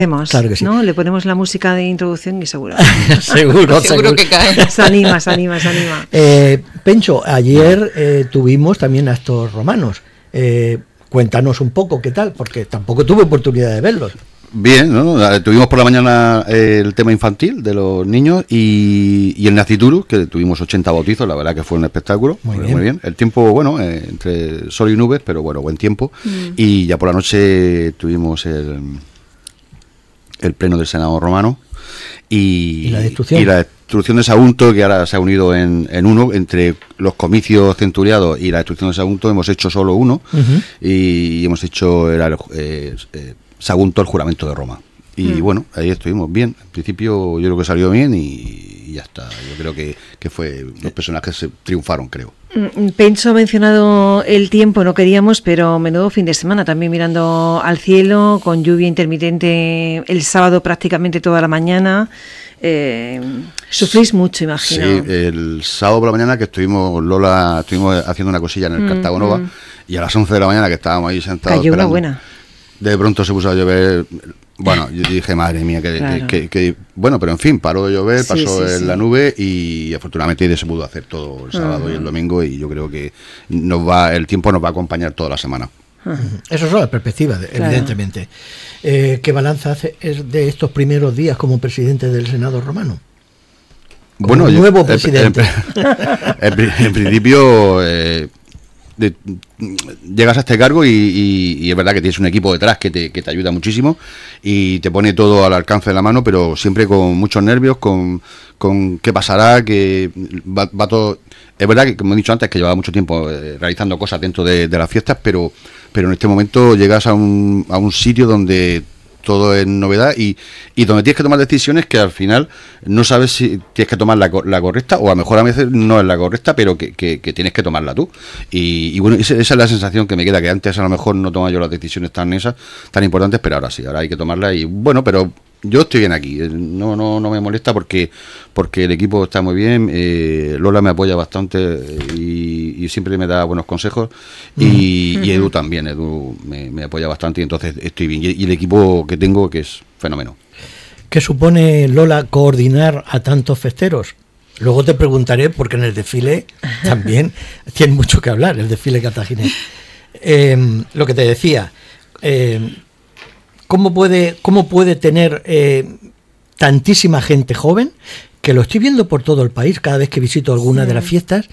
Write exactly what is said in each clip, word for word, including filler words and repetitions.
Claro que sí. ¿No? Le ponemos la música de introducción y seguro. seguro, seguro, seguro que cae. Se anima, se anima, se anima. Eh, Pencho, ayer eh, tuvimos también actos romanos. Eh, cuéntanos un poco qué tal, porque tampoco tuve oportunidad de verlos. Bien, ¿no? Tuvimos por la mañana eh, el tema infantil de los niños y, y el Naciturus, que tuvimos ochenta bautizos, la verdad que fue un espectáculo. Muy muy bien. Muy bien. El tiempo, bueno, eh, entre sol y nubes, pero bueno, buen tiempo. Mm. Y ya por la noche tuvimos el, el pleno del Senado romano y, ¿Y la destrucción? Y la destrucción de Sagunto, que ahora se ha unido en, en uno, entre los comicios centuriados y la destrucción de Sagunto hemos hecho solo uno. Uh-huh. y, y hemos hecho era el, eh, eh, Sagunto, el juramento de Roma. Y mm. bueno, ahí estuvimos bien. En principio yo creo que salió bien y, y ya está. Yo creo que, que fue los personajes se triunfaron, creo. Pencho ha mencionado el tiempo, no queríamos, pero menudo fin de semana, también mirando al cielo, con lluvia intermitente el sábado prácticamente toda la mañana. Eh, sufrís mucho, imagino. Sí, el sábado por la mañana que estuvimos, Lola, estuvimos haciendo una cosilla en el mm, Cartago Nova mm. y a las once de la mañana que estábamos ahí sentados cayó esperando, una buena. De pronto se puso a llover. Bueno, yo dije, madre mía, que, claro. que, que, que bueno, pero en fin, paró de llover, pasó sí, sí, en sí. la nube y afortunadamente se pudo hacer todo el sábado uh-huh. y el domingo y yo creo que nos va el tiempo nos va a acompañar toda la semana. Uh-huh. Eso son las perspectivas, claro. evidentemente. Eh, ¿Qué balance hace de estos primeros días como presidente del Senado romano? Como bueno, nuevo yo, presidente. En, en, en principio... Eh, De, llegas a este cargo y, y, y es verdad que tienes un equipo detrás que te, que te ayuda muchísimo y te pone todo al alcance de la mano, pero siempre con muchos nervios, con, con qué pasará, que va, va todo... Es verdad que, como he dicho antes, que llevaba mucho tiempo eh, realizando cosas dentro de, de las fiestas, pero, pero en este momento llegas a un, a un sitio donde todo es novedad y, y donde tienes que tomar decisiones que al final no sabes si tienes que tomar la, la correcta o a lo mejor a veces no es la correcta, pero que, que, que tienes que tomarla tú. Y, y bueno, esa, esa es la sensación que me queda, que antes a lo mejor no tomaba yo las decisiones tan esas, tan importantes, pero ahora sí, ahora hay que tomarlas y bueno, pero yo estoy bien aquí, no no no me molesta porque porque el equipo está muy bien, eh, Lola me apoya bastante y, y siempre me da buenos consejos y, mm. y Edu también, Edu me, me apoya bastante y entonces estoy bien. Y, y el equipo que tengo que es fenómeno. ¿Qué supone, Lola, coordinar a tantos festeros? Luego te preguntaré porque en el desfile también tiene mucho que hablar, el desfile cartaginés. Eh, lo que te decía, eh, ¿Cómo puede, cómo puede tener eh, tantísima gente joven? Que lo estoy viendo por todo el país, cada vez que visito alguna sí. de las fiestas,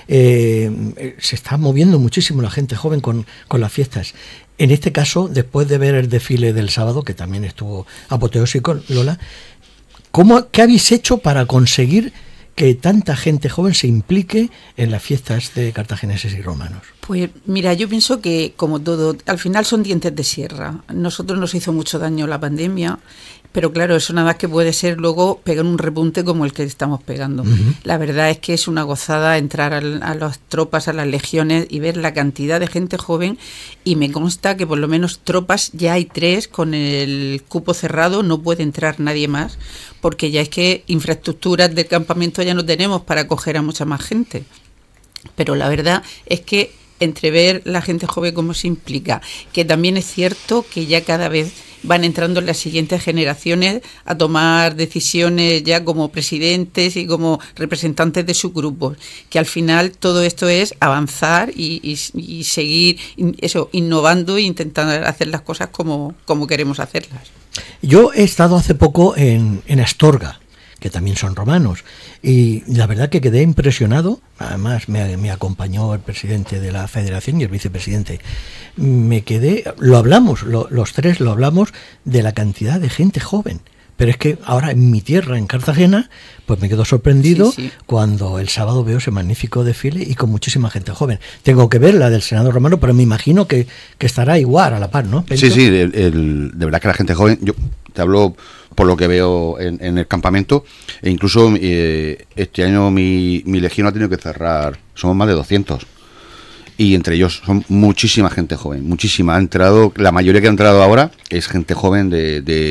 eh, se está moviendo muchísimo la gente joven con, con las fiestas. En este caso, después de ver el desfile del sábado, que también estuvo apoteósico, Lola, ¿cómo, ¿qué habéis hecho para conseguir que tanta gente joven se implique en las fiestas de cartagineses y romanos? Pues mira, yo pienso que como todo, al final son dientes de sierra. Nosotros nos hizo mucho daño la pandemia, pero claro, eso nada más que puede ser luego pegar un repunte como el que estamos pegando. Uh-huh. La verdad es que es una gozada entrar a, a las tropas, a las legiones y ver la cantidad de gente joven y me consta que por lo menos tropas ya hay tres con el cupo cerrado, no puede entrar nadie más porque ya es que infraestructuras del campamento ya no tenemos para acoger a mucha más gente. Pero la verdad es que entrever la gente joven cómo se implica, que también es cierto que ya cada vez van entrando las siguientes generaciones a tomar decisiones ya como presidentes y como representantes de sus grupos, que al final todo esto es avanzar y, y, y seguir eso innovando e intentar hacer las cosas como, como queremos hacerlas. Yo he estado hace poco en, en Astorga, que también son romanos, y la verdad que quedé impresionado. Además me, me acompañó el presidente de la federación y el vicepresidente. Me quedé, lo hablamos, lo, los tres lo hablamos de la cantidad de gente joven. Pero es que ahora en mi tierra, en Cartagena, pues me quedo sorprendido sí, sí. cuando el sábado veo ese magnífico desfile y con muchísima gente joven. Tengo que ver la del Senado romano, pero me imagino que, que estará igual a la par, ¿no? ¿Pencho? Sí, sí, el, el, de verdad que la gente joven, yo te hablo por lo que veo en, en el campamento, e incluso eh, este año mi, mi legión ha tenido que cerrar, somos más de doscientos. Y entre ellos son muchísima gente joven, muchísima. Ha entrado, la mayoría que ha entrado ahora es gente joven de... de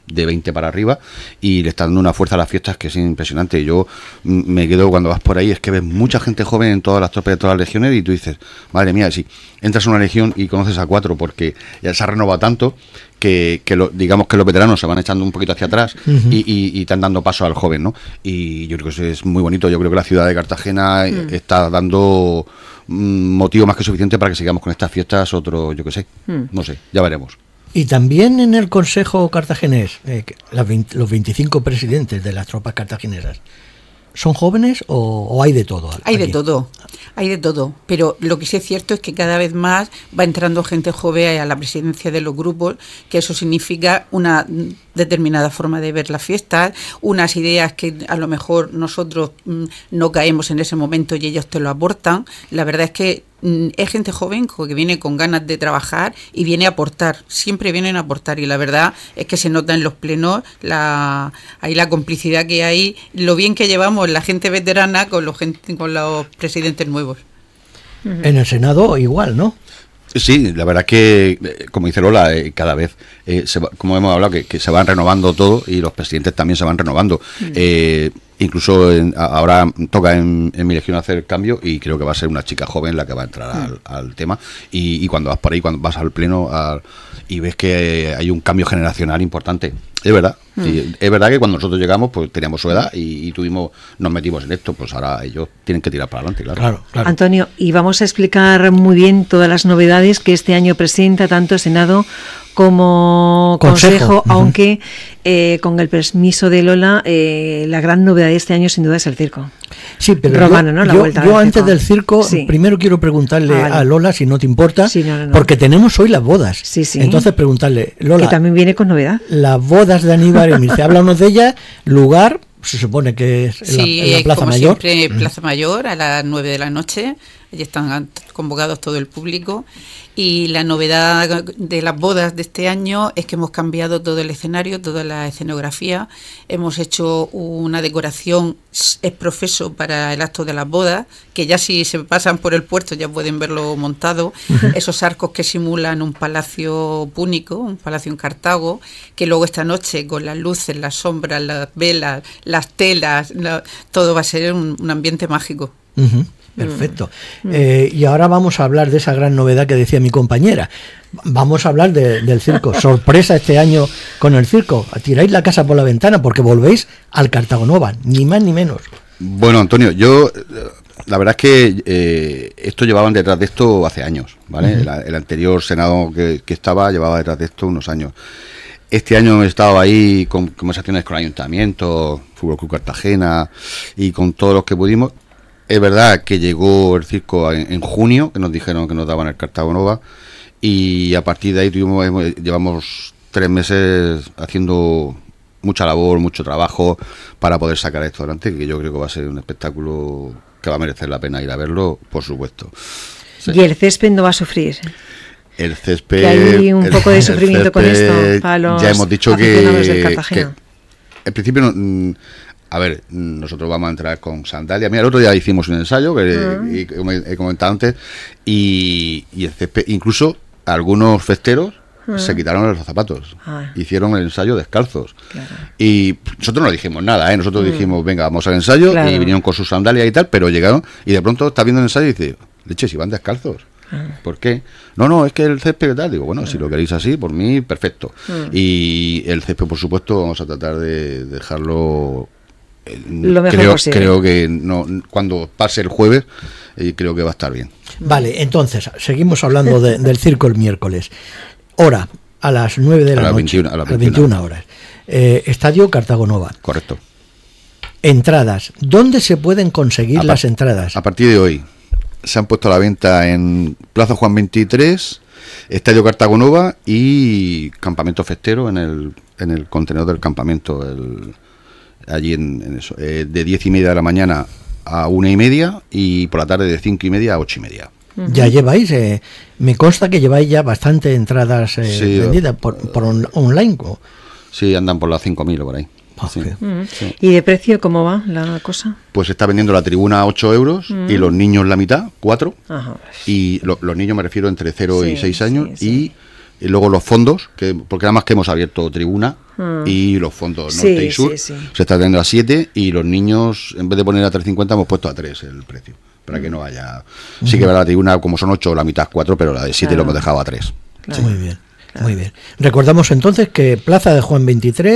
de veinte para arriba, y le está dando una fuerza a las fiestas que es impresionante. Yo mm, me quedo cuando vas por ahí, es que ves mucha gente joven en todas las tropas de todas las legiones, y tú dices, madre mía, si entras a una legión y conoces a cuatro, porque ya se ha renovado tanto que, que lo, digamos que los veteranos se van echando un poquito hacia atrás, uh-huh. y, y, y están dando paso al joven, ¿no? Y yo creo que eso es muy bonito. Yo creo que la ciudad de Cartagena uh-huh. está dando mm, motivo más que suficiente para que sigamos con estas fiestas otro, yo qué sé, uh-huh. no sé, ya veremos. Y también en el Consejo Cartaginés, eh, las veinte, los veinticinco presidentes de las tropas cartaginesas, ¿son jóvenes o, o hay de todo? Hay aquí? de todo, hay de todo, pero lo que sí es cierto es que cada vez más va entrando gente joven a la presidencia de los grupos, que eso significa una determinada forma de ver las fiestas, unas ideas que a lo mejor nosotros mm, no caemos en ese momento y ellos te lo aportan. La verdad es que mm, es gente joven que viene con ganas de trabajar y viene a aportar, siempre vienen a aportar, y la verdad es que se nota en los plenos la, ahí la complicidad que hay, lo bien que llevamos la gente veterana con los, gente, con los presidentes nuevos. En el Senado igual, ¿no? Sí, la verdad es que, como dice Lola, eh, cada vez, eh, se va, como hemos hablado, que, que se van renovando todo, y los presidentes también se van renovando. Mm. Eh, incluso en, ahora toca en, en mi legión hacer el cambio, y creo que va a ser una chica joven la que va a entrar mm. al, al tema. Y, y cuando vas por ahí, cuando vas al pleno a, y ves que hay un cambio generacional importante, es verdad. Mm. Y es verdad que cuando nosotros llegamos, pues teníamos su edad y, y tuvimos, nos metimos en esto, pues ahora ellos tienen que tirar para adelante, claro. Claro, claro. Antonio, y vamos a explicar muy bien todas las novedades que este año presenta tanto Senado como Consejo, Consejo aunque eh, con el permiso de Lola, eh, la gran novedad de este año sin duda es el circo. Sí, pero Romano, yo, ¿no? La yo, vuelta yo al antes circo. del circo, sí. primero quiero preguntarle ah, vale. a Lola, si no te importa, sí, no, no, no. porque tenemos hoy las bodas. Sí, sí. Entonces preguntarle, Lola, que también viene con novedad. Las bodas de Aníbal Emilce, háblanos de ellas, lugar, se supone que es en, sí, la, en la Plaza como Mayor. Siempre, Plaza Mayor a las nueve de la noche, allí están convocados todo el público. Y la novedad de las bodas de este año es que hemos cambiado todo el escenario, toda la escenografía. Hemos hecho una decoración ex profeso para el acto de las bodas, que ya si se pasan por el puerto ya pueden verlo montado. Uh-huh. Esos arcos que simulan un palacio púnico, un palacio en Cartago, que luego esta noche con las luces, las sombras, las velas, las telas, la, todo va a ser un, un ambiente mágico. Uh-huh. Perfecto. Mm. Eh, y ahora vamos a hablar de esa gran novedad que decía mi compañera. Vamos a hablar de, del circo. Sorpresa este año con el circo. Tiráis la casa por la ventana porque volvéis al Cartago Nova, ni más ni menos. Bueno, Antonio, yo la verdad es que eh, esto llevaban detrás de esto hace años, ¿vale? Uh-huh. el, el anterior Senado que, que estaba llevaba detrás de esto unos años. Este año he estado ahí con conversaciones con el Ayuntamiento, Fútbol Club Cartagena y con todos los que pudimos. Es verdad que llegó el circo en, en junio, que nos dijeron que nos daban el Cartago Nova, y a partir de ahí tuvimos, hemos, llevamos tres meses haciendo mucha labor, mucho trabajo para poder sacar esto adelante, que yo creo que va a ser un espectáculo que va a merecer la pena ir a verlo, por supuesto. Sí. Y el césped no va a sufrir. El césped... Que hay un el, poco de sufrimiento con esto para los ya hemos dicho aficionados que, del Cartagena. Que en principio... No, a ver, nosotros vamos a entrar con sandalias. Mira, el otro día hicimos un ensayo, que uh-huh. y, como he comentado antes, y, y el césped, incluso algunos festeros uh-huh. se quitaron los zapatos. Uh-huh. Hicieron el ensayo descalzos. Claro. Y nosotros no dijimos nada, ¿eh? Nosotros uh-huh. dijimos, venga, vamos al ensayo, claro. y vinieron con sus sandalias y tal, pero llegaron, y de pronto está viendo el ensayo y dice, leche, si van descalzos. Uh-huh. ¿Por qué? No, no, es que el césped y tal. Digo, bueno, uh-huh. si lo queréis así, por mí, perfecto. Uh-huh. Y el césped, por supuesto, vamos a tratar de dejarlo... Lo mejor creo, posible. creo que no, cuando pase el jueves eh, creo que va a estar bien. Vale, entonces seguimos hablando de, del circo el miércoles. Hora a las nueve de la noche, veintiuna, a las veintiuna horas. Eh, Estadio Cartago Nova. Correcto. Entradas. ¿Dónde se pueden conseguir a las par- entradas? A partir de hoy se han puesto a la venta en Plaza Juan veintitrés, Estadio Cartago Nova y Campamento Festero en el en el contenedor del campamento. El allí en, en eso, eh, de diez y media de la mañana a una y media y por la tarde de cinco y media a ocho y media. Uh-huh. Ya lleváis, eh, me consta que lleváis ya bastante entradas eh, sí, vendidas por, por on, online. ¿O? Sí, andan por las cinco mil o por ahí. Okay. Sí. Uh-huh. Sí. ¿Y de precio cómo va la cosa? Pues está vendiendo la tribuna a ocho euros uh-huh. y los niños la mitad, cuatro. Ajá. Y lo, los niños me refiero entre cero sí, y seis años sí, sí. y Y luego los fondos, que porque además que hemos abierto tribuna mm. y los fondos sí, norte y sur sí, sí. se está teniendo a siete y los niños, en vez de poner a tres cincuenta, hemos puesto a tres el precio, para mm. que no haya... Mm. Sí que va la tribuna, como son ocho, la mitad cuatro, pero la de siete claro. lo hemos dejado a tres. Claro. Sí. Muy bien, claro. muy bien. Recordamos entonces que Plaza de Juan veintitrés,